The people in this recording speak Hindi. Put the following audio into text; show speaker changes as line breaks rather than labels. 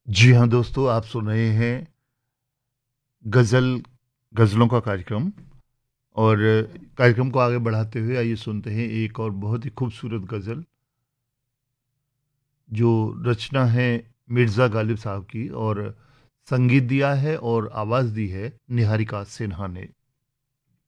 जी हाँ दोस्तों, आप सुन रहे हैं गज़ल गज़लों का कार्यक्रम और कार्यक्रम को आगे बढ़ाते हुए आइए सुनते हैं एक और बहुत ही खूबसूरत गज़ल जो रचना है मिर्ज़ा गालिब साहब की और संगीत दिया है और आवाज़ दी है निहारिका सिन्हा ने।